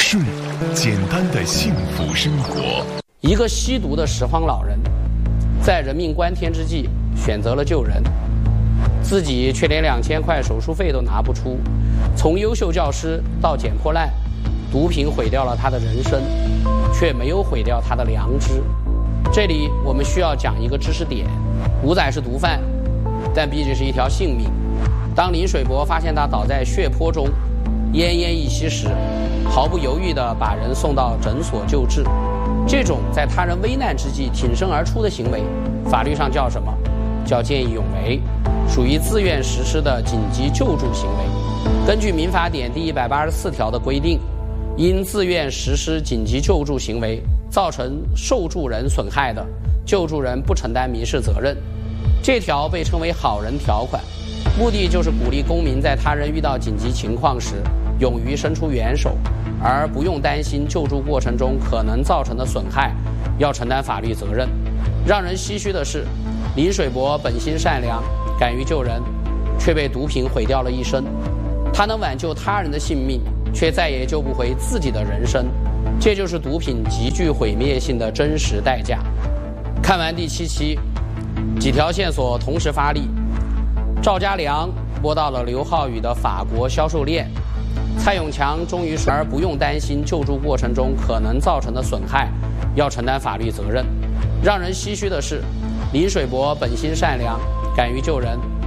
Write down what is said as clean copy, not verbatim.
睡简单的幸福生活。 一个吸毒的拾荒老人，在人命关天之际选择了救人，自己却连2000块手术费都拿不出。从优秀教师到捡破烂，毒品毁掉了他的人生，却没有毁掉他的良知。这里我们需要讲一个知识点：吴仔是毒贩，但毕竟是一条性命。当林水伯发现他倒在血泊中，奄奄一息时，毫不犹豫地把人送到诊所救治。这种在他人危难之际挺身而出的行为，法律上叫什么？叫见义勇为，属于自愿实施的紧急救助行为。根据民法典第184条的规定，因自愿实施紧急救助行为造成受助人损害的，救助人不承担民事责任。这条被称为好人条款，目的就是鼓励公民在他人遇到紧急情况时勇于伸出援手，而不用担心救助过程中可能造成的损害要承担法律责任。让人唏嘘的是，林水伯本心善良，敢于救人，却被毒品毁掉了一生。他能挽救他人的性命，却再也救不回自己的人生。这就是毒品极具毁灭性的真实代价。看完第7期，几条线索同时发力。赵家良摸到了刘浩宇的法国销售链，蔡永强终于而不用担心救助过程中可能造成的损害要承担法律责任。让人唏嘘的是，林水伯本心善良，敢于救人，